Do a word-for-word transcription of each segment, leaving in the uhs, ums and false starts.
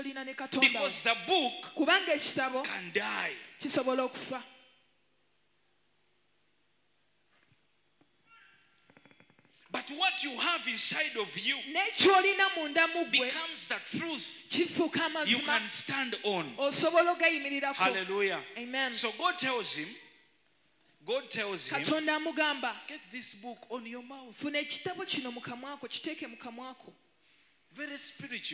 Because the book can die. But what you have inside of you becomes the truth you can stand on. Hallelujah. Amen. So God tells him, God tells him, get this book on your mouth. Very spiritual.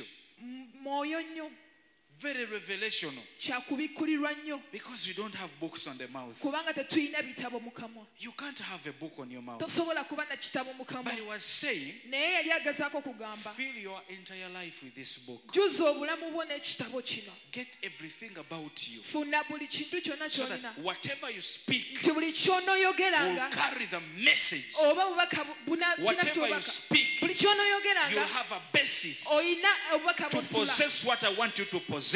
Very revelational. Because you don't have books on the mouth. You can't have a book on your mouth. But he was saying, fill your entire life with this book. Get everything about you. So that whatever you speak will carry the message. Whatever you speak, you'll have a basis to possess what I want you to possess.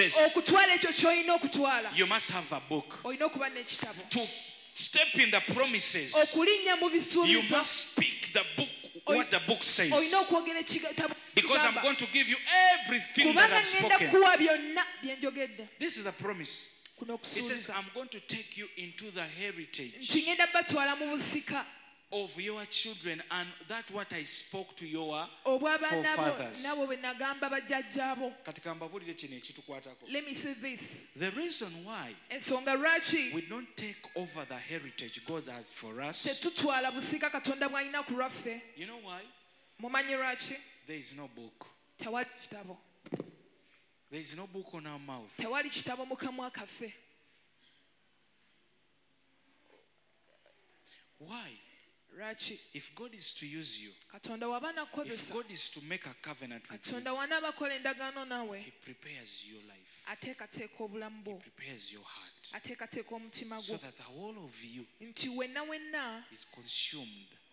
You must have a book. To step in the promises, you must speak the book, what the book says. Because I'm going to give you everything that I've spoken. This is the promise. He says, I'm going to take you into the heritage of your children, and that what I spoke to your forefathers. Let me say this. The reason why we don't take over the heritage God has for us, you know why? There is no book. There is no book on our mouth. Why? If God is to use you, if God is to make a covenant with you, He prepares your life. He prepares your heart. So that the whole of you is consumed.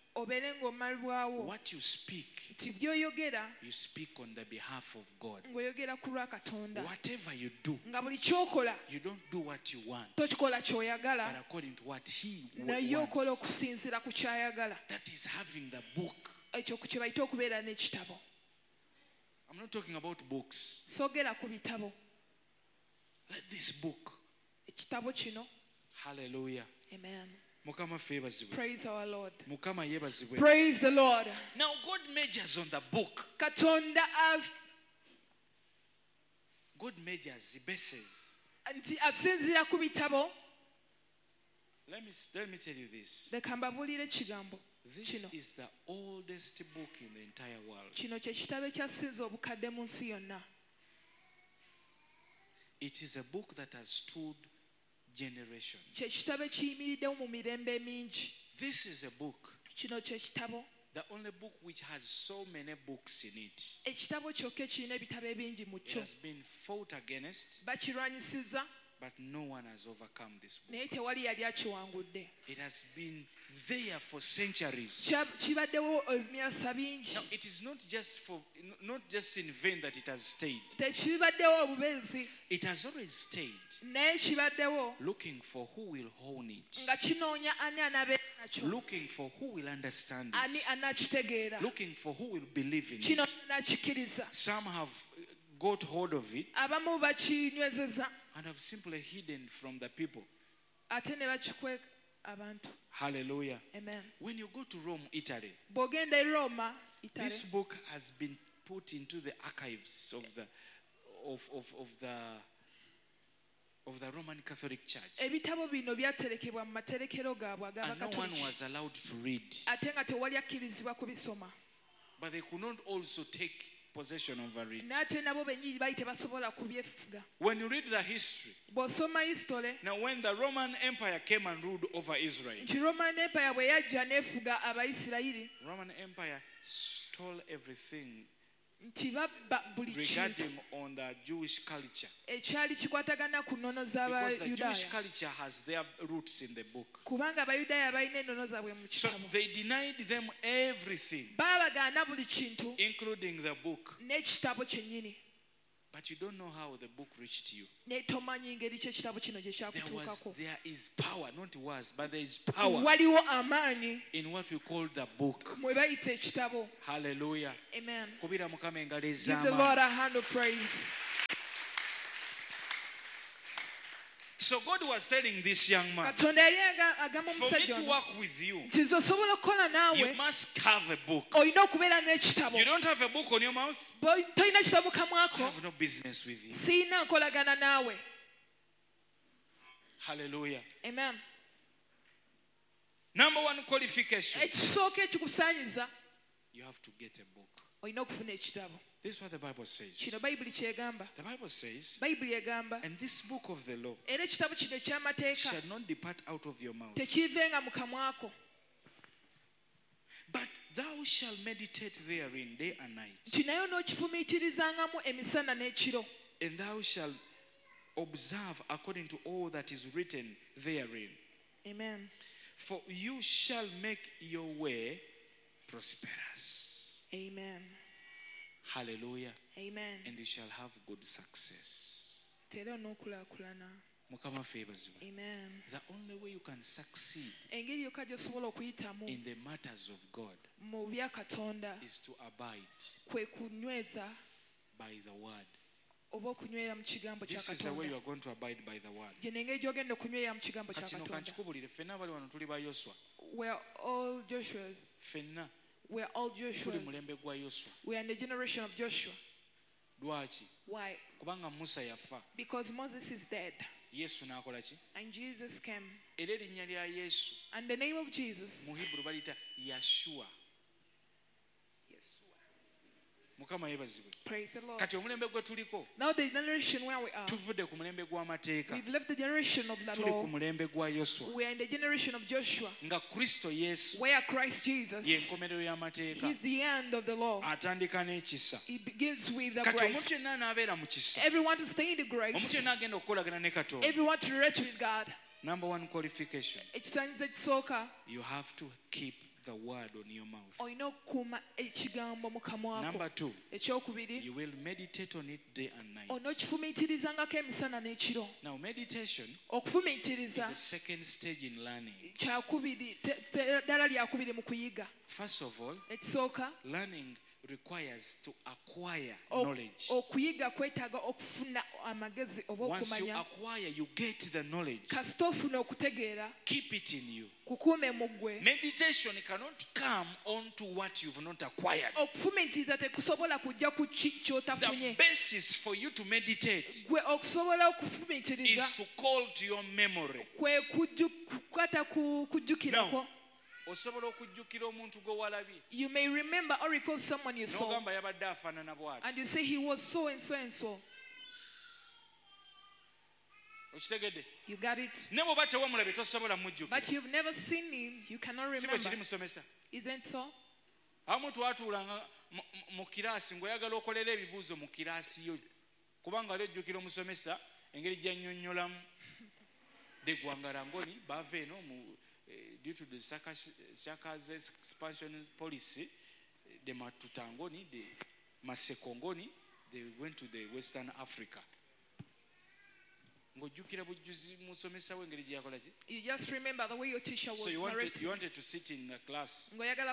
What you speak, you speak on the behalf of God. Whatever you do, you don't do what you want, but according to what He wants. That is having the book. I'm not talking about books. Let this book. Hallelujah. Amen. Praise Praise our Lord. Praise the Lord. Now God measures on the book. God measures, He bases. Let me, let me tell you this. This is the oldest book in the entire world. It is a book that has stood generations. This is a book, the only book which has so many books in it. It has been fought against, but no one has overcome this book. It has been there for centuries. Now, it is not just for not just in vain that it has stayed. It has always stayed, looking for who will own it, looking for who will understand it, looking for who will believe in it. Some have got hold of it and have simply hidden from the people. Hallelujah. Amen. When you go to Rome, Italy, this book has been put into the archives of the of, of, of the of the Roman Catholic Church. And no one was allowed to read. But they could not also take possession over it. When you read the history, now when the Roman Empire came and ruled over Israel, Roman Empire stole everything regarding on the Jewish culture, because the Jewish culture has their roots in the book. So they denied them everything, including the book. But you don't know how the book reached you. There was, there is power, not was, but there is power in what we call the book. Hallelujah. Amen. Give the Lord a hand of praise. So God was telling this young man, for me to work with you, you must have a book. You don't have a book on your mouth, I have no business with you. Hallelujah. Amen. Number one qualification, you have to get a book. This is what the Bible says. The Bible says, and this book of the law shall not depart out of your mouth, but thou shalt meditate therein day and night, and thou shalt observe according to all that is written therein. Amen. For you shall make your way prosperous. Amen. Hallelujah. Amen. And you shall have good success. Amen. The only way you can succeed in the matters of God is to abide by the word. This is the way you are going to abide by the word. We are all Joshua's. We are all Joshua's. We are in the generation of Joshua. Why? Because Moses is dead. And Jesus came. And the name of Jesus, praise the Lord. Now the generation where we are, we've left the generation of the law. We are in the generation of Joshua, where Christ Jesus is the end of the law. It begins with the grace. Everyone to stay in the grace. Everyone to relate with God. Number one qualification, you have to keep the word on your mouth. Number two, you will meditate on it day and night. Now meditation is the second stage in learning. First of all, learning requires to acquire knowledge. Once you acquire, you get the knowledge. Keep it in you. Meditation cannot come onto what you've not acquired. The basis for you to meditate is to call to your memory. Now, you may remember or recall someone you saw, and you say he was so and so and so. You got it? But you've never seen him, you cannot remember. Isn't so? Due to the Shaka's expansion policy, the Matutangoni, the Masekongoni, they went to the Western Africa. You just remember the way your teacher was. So you wanted, you wanted to sit in the class.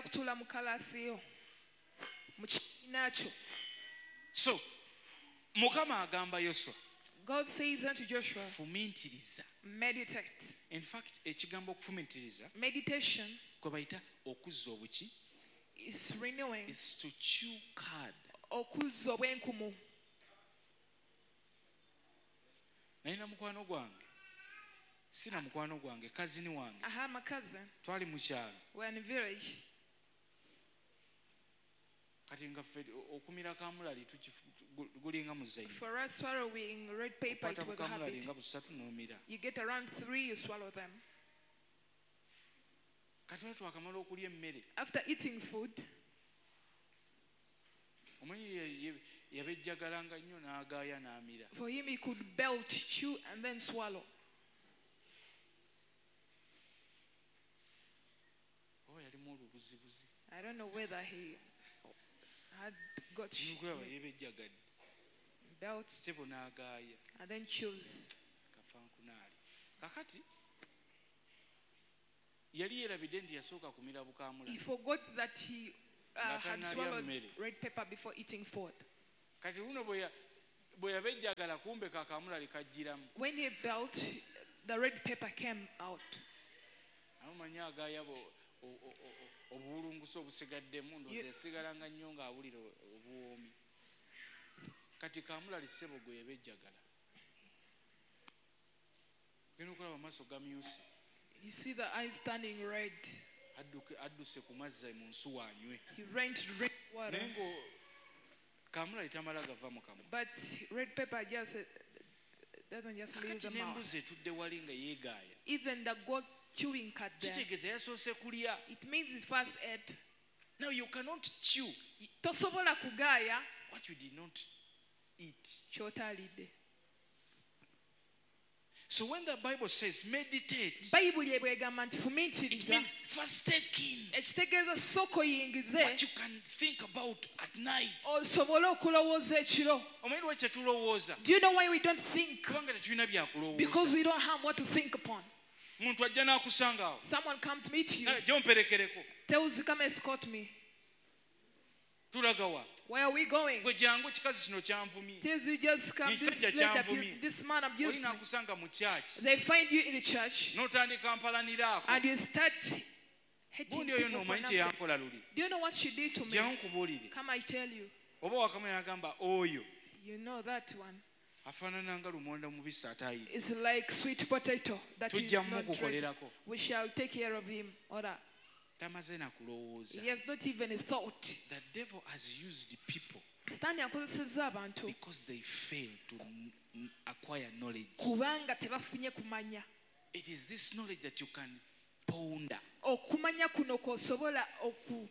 So, Mukama agamba Yosua, God says unto Joshua, meditate. In fact, meditation is renewing, is to chew cud. Naina mukwano gwange. Sina mukwano gwange, kazini wange. I have my cousin. Twali mu kyalo. We're in a village. For us swallowing red paper, it was a habit. You get around three, you swallow them. After eating food, for him he could belt, chew, and then swallow. I don't know whether he had got belt and then chews. He forgot that he uh, had swallowed red pepper before eating food. When he belt, the red pepper came out. Amanya agayabo obulunguso obusigaddemu ndoze sigalanga nnyo ng'awulira obuwoomi. Kati kamula lisebo gwe yabejjagala. Geno okulaba amaaso gamyuse. You see the eyes turning red. Adduse ku mazzi mu nsuwa anywe. He ran to drink water. Nengo kamula litamala gava mu kamwa. But red pepper just uh, doesn't just leave the mouth. N'embuzi etudde wali nga yeegaaya. Even the goat chewing cut there. Kitegeeza yasoose kulya. It means his first ate. Now you cannot chew tosobola kugaaya what you did not eat. Ky'otaalidde. So when the Bible says meditate, Bayibuli ebwegamba nti it fumiitiriza, means first take in ekitegeeza sooka oyingize what you can think about at night. osobole okulowooza ekiro. Omanyi lwaki tetulowooza? Do you know why we don't think? Kubanga tetulina byakulowooza. Because we don't have what to think upon. Muntu ajja n'akusanga awo. Someone comes meet you, Jja omperekereko. tells you come escort me. Tulaga wa? Where are we going? Gwe jangu kikazi kino kyanvumye. Tells you just come. This, Musajja lady kyanvumye. abused- this man abused Oli me. n'akusanga mu church. They find you in the church N'otandika mpalaniraako. and you start hating Gundi oyo people for n'omanyi kye nothing. yankola luli. Do you know what she did to me? Jjangu nkubuulire. Come, I tell you. Oba wakamanya n'agamba oyo You know that one. afaanana nga lumonda mubisi atayiira. It's like sweet potato that is Tujja not ready. mukukolerako. We shall take care of him. Or that. Tamaze na kulowooza. He has not even a thought. The devil has used people Stand akozesezza abantu because they fail to n- n- acquire knowledge. kubanga tebafunye kumanya. It is this knowledge that you can ponder. Okumanya kuno kw'osobola oku.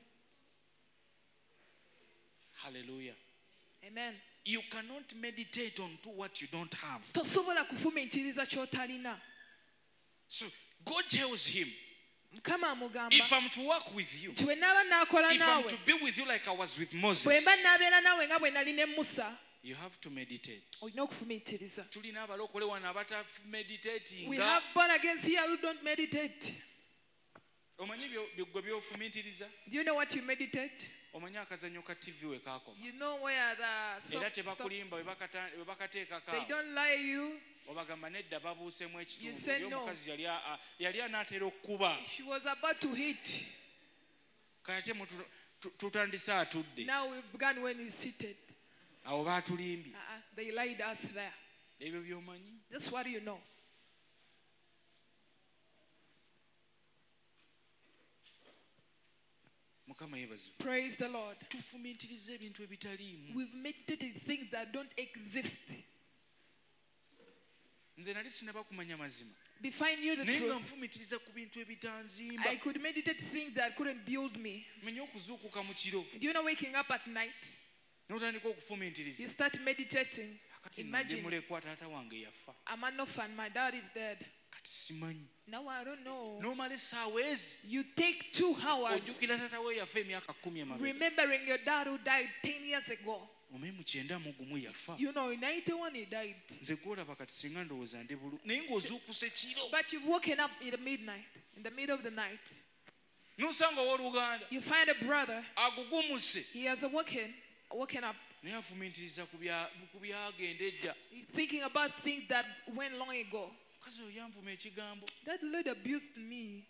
Hallelujah. Amen. You cannot meditate on to what you don't have. Tosobola kufumiitiriza ky'otalina. So God tells him, Mukama amugamba if I'm to work with you, nti bwe naaba naakola if I'm naawe, to be with you like I was with bwe Moses, mba naabeera naawe nga bwe nali ne Musa, you have to meditate. olina okufumiitiriza. Tulina abalokole wano abata We meditating. have born against here who don't meditate. Omanyi byo gwe byofumiitiriza? Do you know what you meditate? Omanyi akazannyo ka T V we kaakoma. You know where the soap Era stop. tebakulimba we bakata- we bakateekako They awo. don't lie you. Obagamba nedda babuusemu You ekitundu. say Oli no. omukazi yali a- yali anaatera okukuba. She was about to hit. Kati mutu- tu- tutandise atudde. Now we've begun when he's seated. Awo baatulimbye. Uh-uh. They lied us there. Ebyo by'omanyi. That's what you know. Mukama yeebazibwe. Praise the Lord. Tufumiitiriza ebintu ebitaliimu. We've meditated things that don't exist. Nze nali sinaba kumanya mazima. Before you the Naye nga truth, nfumiitiriza ku bintu ebitanzimba. I could meditate things that couldn't build me. Menya okuzuukuka mu kiro. Do you know waking up at night? N'otandika You okufumiitiriza. start meditating. Kati nno ndi Imagine, mulekwa taata wange yafa. I'm an orphan, my dad is dead. Kati simanyi. Now I don't know. N'omala essaawa ezi. You take two hours Ojjukira taata we yafa emyaka kkumi emabega. remembering your dad who died ten years ago. Omanyi mu kyenda mu gumu yafa. You know, in ninety-one he died. Nze gwolaba kati singa ndowooza ndi bulu. Naye ng'ozuukuse kiro. But you've woken up in the midnight, in the middle of the night. N'osanga owooluganda. You find a brother, Agugumuse. he has awoken, woken up. Naye afumiitiriza ku bya- ku byagenda edda. He's thinking about things that went long ago. Mukazi oyo yanvuma ekigambo. That Lord abused me.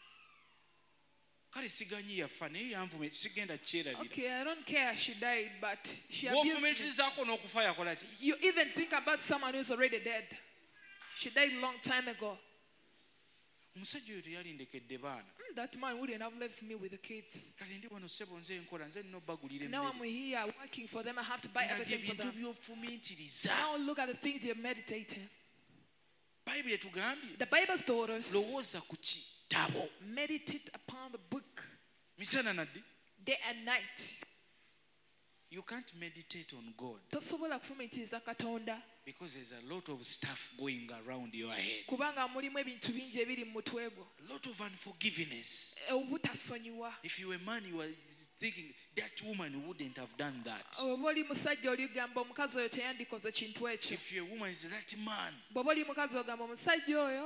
Kale siganyi yafa naye yanvuma sigenda kyerabira. Okay, I don't care she died, but she abused me. Bw'ofumiitirizaako n'okufa yakola ki? You even think about someone who's already dead. She died a long time ago. Omusajja oyo teyalindekedde baana. Hmm, That man wouldn't have left me with the kids. Kale ndi wano ssebo nze nkola nze nina obbagulira Now I'm emmere. here working for them. I have to buy Nga everything for by'ebintu them. by'ofumiitiriza. Now look at the things you're meditating. Bayibuli etugambye The Bible's told us, lowooza ku kitabo. meditate upon the book Misana nadde. day and night. You can't meditate on God Tosobola kufumiitiriza Katonda because there's a lot of stuff going around your head. kubanga mulimu ebintu bingi ebiri mu mutwe gwo. A lot of unforgiveness. Obutasonyiwa. If you were a man, you were thinking that woman wouldn't have done that. Bw'oba oli musajja oligamba omukazi oyo teyandikoze kintu ekyo. If you're a woman, it's that man. Bw'oba oli mukazi ogamba omusajja oyo,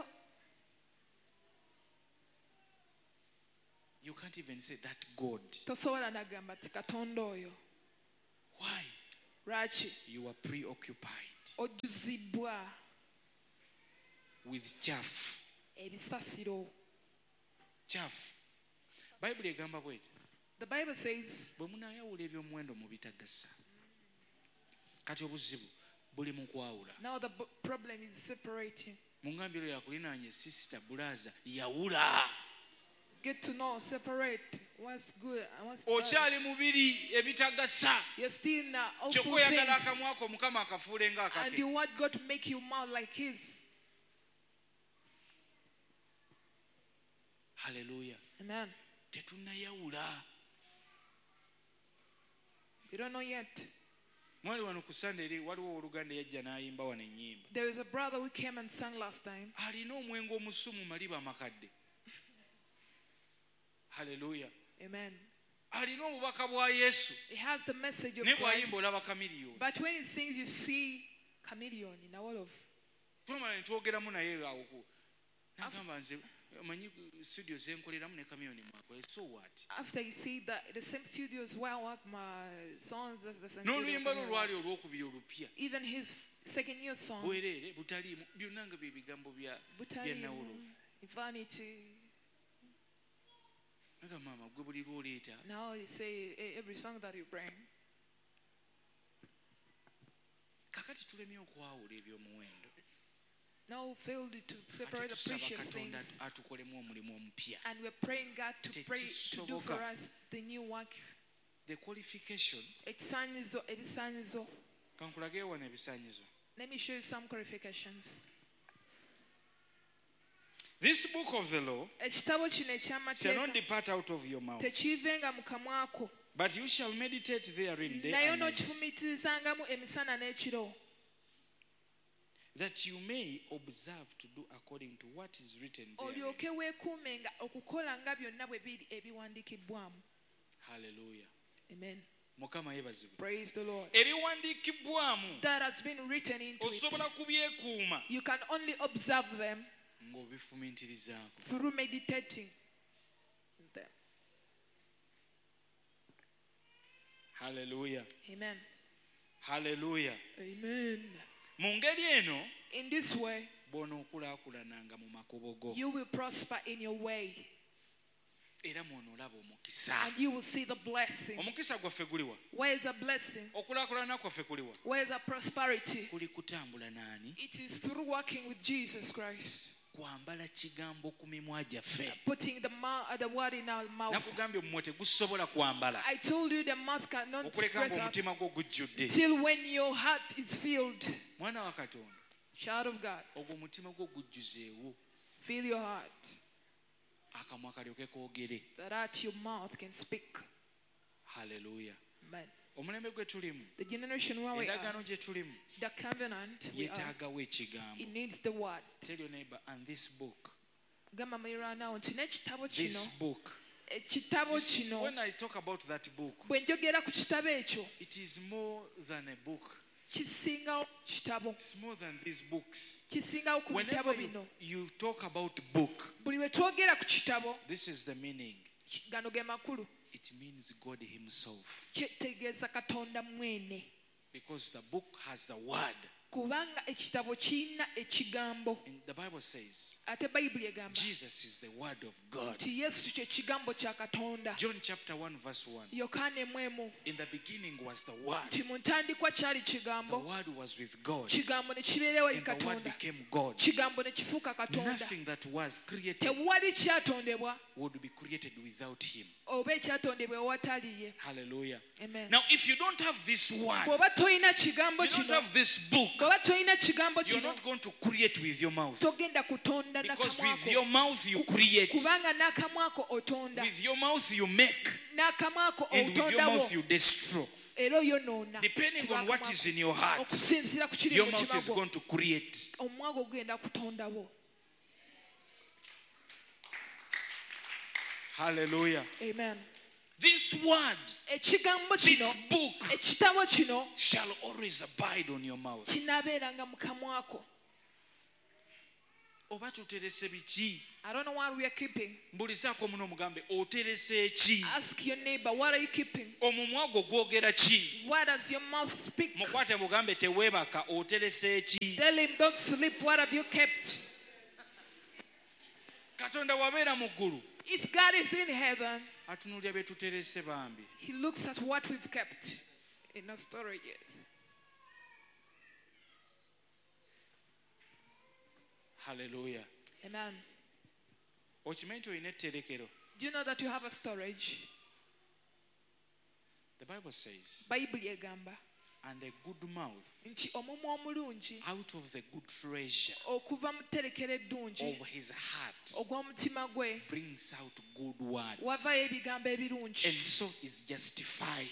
You can't even say that God. tosobola nagamba ti Katonda oyo. Why? Lwaki? You are preoccupied. Ojjuzibwa. with chaff. Ebisasiro. Chaff. Bible egamba bweti. The Bible says, bwe munayawula ebyomuwendo mu bitagasa. Kati obuzibu buli mu kwawula. Now the problem is separating. Mungambye lo yakulinaanye sister brother yawula. Get to know, separate what's good and what's bad. Okyali mubiri ebitagasa. You're still in awful things. Kyokoyagala akamwako Mukama akafuule nga akake. And you want God to make you mouth like his. Hallelujah. Amen. Tetunnayawula. You don't know yet. Mwali wano ku Sunday waliwo oluganda yajja n'ayimba wano ennyimba. There is a brother who came and sang last time. Alina omwenge omusumu maliba amakadde. Hallelujah. Amen. Alina obubaka bwa Yesu. He has the message of Christ. Ne bw'ayimba olaba chameleon. But when he sings you see chameleon in a wall of. Twamala twogeramu naye awo ku. Nagamba nze manyi studio zenkoleramu ne chameleon mwako. So what? After you see that the same studios where I work my songs, that's the same. N'oluyimba lwali olwokubiri olupya. Even his second year song. Bwerere butaliimu byonna nga bye bigambo bya bya nawolofu. Vanity. Now you say every song that you bring. Now we failed to separate the precious things. And we're praying God to pray to do for us the new work. The qualification. Let me show you some qualifications. This book of the law shall not depart out of your mouth, but you shall meditate therein day and night, that you may observe to do according to what is written therein. Hallelujah. Amen. Mukama Praise the Lord. Ebiwandiikibwamu That has been written into osobola kubyekuuma. You can only observe them ng'obifumiitirizaako. Through meditating them. Hallelujah. Amen. Hallelujah. Amen. Mu ngeri eno, in this way, bw'onookulaakulananga mu makubo go. You will prosper in your way. Era mw'onoolaba omukisa. And you will see the blessing. Omukisa gwaffe guli wa? Where is the blessing? Okulaakulana kwaffe kuli wa? Where is the prosperity? Kuli kutambula n'ani? It is through working with Jesus Christ. Kwambala kigambo ku mimwa gyaffe. Putting the, uh, the word in our mouth. Nakugambye omumwa tegusobola kwambala. I told you the mouth cannot okuleka ng'omutima gwo gujjudde. Till when your heart is filled. Mwana wa Katonda. Child of God. Ogwo omutima gwo gujjuzeewo. Fill your heart. Akamwa kalyoke koogere. That out your mouth can speak. Hallelujah. Amen. Omulembe gwe tulimu. The generation where we endagaano are. gye tulimu. The covenant we are. Yeetaagawo ekigambo. It needs the word. Tell your neighbor, and this book. Gamba mayirana nti n'ekitabo kino. This book. Ekitabo kino. When I talk about that book. Bwe njogera ku kitabo ekyo. It is more than a book. Kisingawo kitabo. It's more than these books. Kisingawo ku bitabo bino. You talk about book. Buli we twogera ku kitabo. This is the meaning. Gano ge makulu. It means God himself. Kitegeeza Katonda mwene. Because the book has the word. Kubanga ekitabo kirina ekigambo. The Bible says ate Bayibuli egamba Jesus is the word of God. Ti Yesu kye kigambo kya Katonda. John chapter one verse one. Yokaana emu emu. In the beginning was the word. Ti mu ntandikwa kyali kigambo. The word was with God. Kigambo ne kibeerawo eri Katonda. And the word became God. Kigambo ne kifuuka Katonda. Nothing that was created tewali kyatondebwa would be created without him. Oba ekyatondebwa ewatali ye. Hallelujah. Amen. Now if you don't have this word, bw'oba toyina kigambo kino, you don't have this book, bw'oba toyina kigambo kino, you're not going to create with your mouth. Togenda kutonda because with your mouth you create. Kubanga n'akamwa ko otonda. With your mouth you make. N'akamwa ko otondawo. And with your mouth you destroy. Era oyonoona. Depending on what is in your heart, okusinziira ku kiri your mu mouth kimago, is going to create. omumwa gwo gugenda kutondawo. Hallelujah. Amen. This word, ekigambo kino, this book, ekitabo kino shall always abide on your mouth. kinaabeeranga mu kamwa ko. Oba tuterese biki? I don't know what we are keeping. Mbulizaako muno mugambe oterese ki? Ask your neighbor, what are you keeping? Omumwa gwo gwogera ki? What does your mouth speak? Mukwate mugambe teweebaka oterese ki? Tell him don't sleep, what have you kept? If God is in heaven, He looks at what we've kept in our storage. Hallelujah. Amen. Do you know that you have a storage? The Bible says, Bible yegamba, and a good mouth out of the good treasure of his heart brings out good words, and so is justified.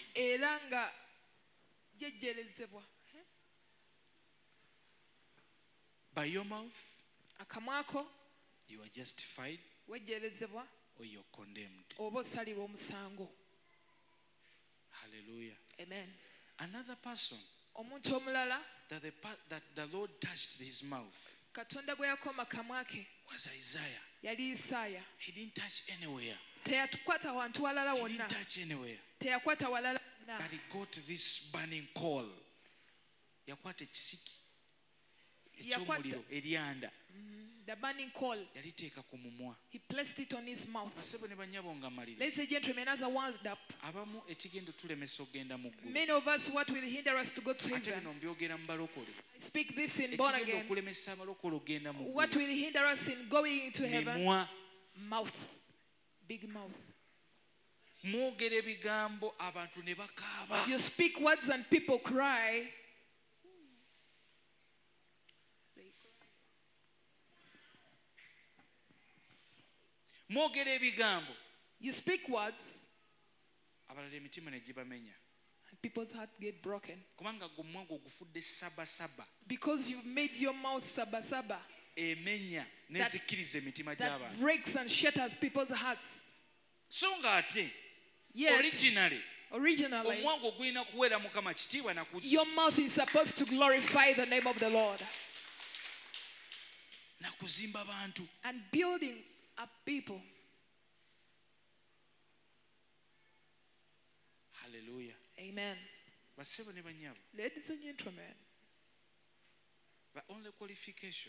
By your mouth you are justified or you're condemned. Hallelujah. Amen. Another person that the, that the Lord touched his mouth was Isaiah. He didn't touch anywhere. He didn't touch anywhere. But he got this burning coal. Yakwata ekisiki eky'omuliro eryanda. The burning coal. He placed it on his mouth. Ladies and gentlemen, as I wound up, many of us, what will hinder us to go to heaven? I speak this in born again. What will hinder us in going into heaven? Mouth. Big mouth. You speak words and people cry. You speak words and people's heart get broken because you've made your mouth saba saba that, that breaks and shatters people's hearts. Yet, originally, originally your mouth is supposed to glorify the name of the Lord and building up people. Hallelujah. Amen. Ladies and gentlemen, the only qualification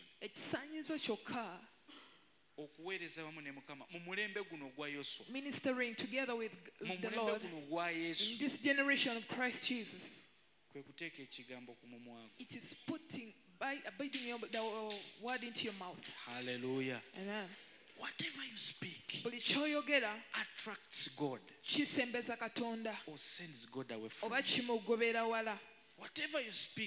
ministering together with the Lord in this generation of Christ Jesus, it is putting by abiding the word into your mouth. Hallelujah. Amen. Whatever you speak attracts God or sends God away from you. Whatever you speak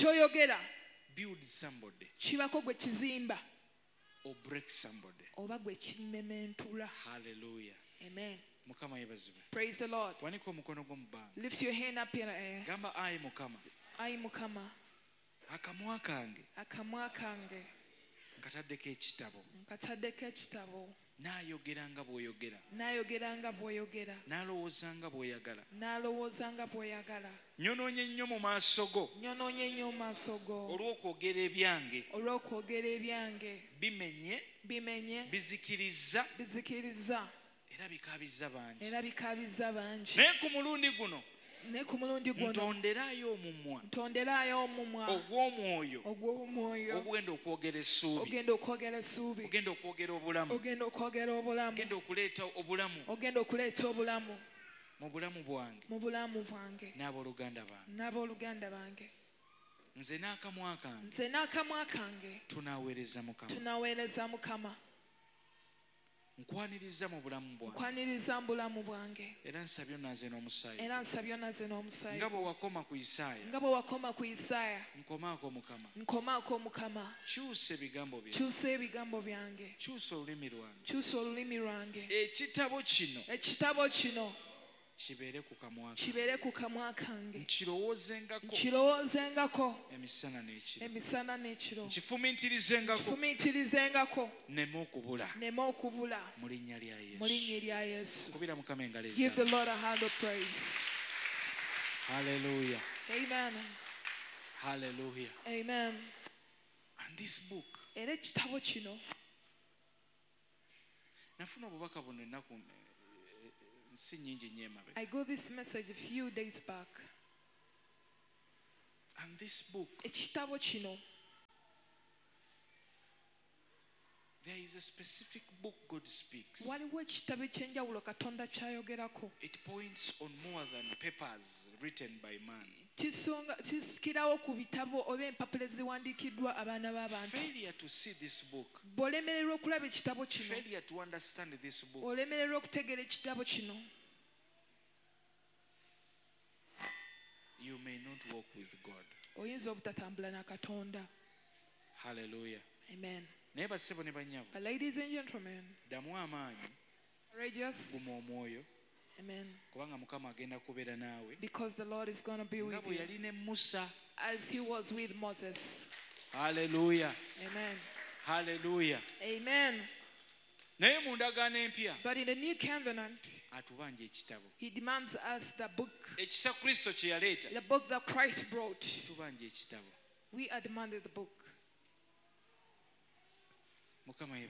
builds somebody or breaks somebody. Hallelujah. Amen. Praise the Lord. Lift your hand up in the air. Aye Mukama. Akamwa kange. Akamwa kange. Nkataddeko ekitabo. Nkataddeko ekitabo. N'ayogera nga bw'oyogera. N'ayogera nga bw'oyogera. N'alowooza nga bw'oyagala. N'alowooza nga bw'oyagala. Nyonoonye nnyo mu maaso go. Nyonoonye nnyo mu maaso go. Olw'okwogera ebyange. Olw'okwogera ebyange. Bimenye. Bimenye. Bizikiriza. Bizikiriza. Era bikaabizza bangi. Era bikaabizza bangi. Naye ku mulundi guno. Ne ku mulundi guno ntonderayo omumwa ntonderayo omumwa ogw'omwoyo ogw'omwoyo ogenda okwogera essuubi ogenda okwogera essuubi ogenda okwogera obulamu ogenda okwogera obulamu ogenda okuleeta obulamu ogenda okuleeta obulamu mu bulamu bwange mu bulamu bwange n'abooluganda bange n'abooluganda bange nze n'akamwa kange nze n'akamwa kange tunaaweereza Mukama tunaaweereza Mukama nkwaniriza mu bulamu bwange nkwaniriza mu bulamu bwange era nsabye onaaze n'omusaayi era nsabye onaaze n'omusaayi nga bwe wakoma ku Isaaya nga bwe wakoma ku Isaaya nkomaako Mukama nkomaako Mukama kyusa ebigambo byange kyusa ebigambo byange kyusa olulimi lwange kyusa olulimi lwange ekitabo kino ekitabo kino kibeere ku kamwa kibeere ku kamwa kange nkirowoozengako nkirowoozengako emisana n'ekiro emisana n'ekiro nkifumiitirizengako nkifumiitirizengako neme okubula neme okubula mu linnya lya Yesu mu linnya lya Yesu kubira Mukama engalo ezaabwe. Give the Lord a hand of praise. Hallelujah. Amen. Hallelujah. Amen. And this book era ekitabo kino nafuna obubaka buno ennaku nsi nnyingi nnyo emabega. I got this message a few days back. And this book ekitabo kino there is a specific book God speaks. Waliwo ekitabo ekyenjawulo Katonda kyayogerako. It points on more than papers written by man. Kisonga kisikirawo ku bitabo oba empapula eziwandiikiddwa abaana b'abantu. Failure to see this book. Bw'olemererwa okulaba ekitabo kino. Failure to understand this book. Olemererwa okutegeera ekitabo kino. You may not walk with God. Oyinza obutatambula na Katonda. Hallelujah. Amen. Naye basebo ne bannyabo. But ladies and gentlemen, ddamu amaanyi. Courageous. Guma omwoyo. Amen. Kubanga Mukama agenda kubeera naawe. Because the Lord is going to be with you. Nga bwe yali ne Musa. As he was with Moses. Hallelujah. Amen. Hallelujah. Amen. Naye mu ndagaano empya. But in the new covenant, atubanja ekitabo. He demands us the book. Ekisa Kristo kye yaleeta. The book that Christ brought. Tubanja ekitabo. We are demanded the book. Mukama yeebazibwe.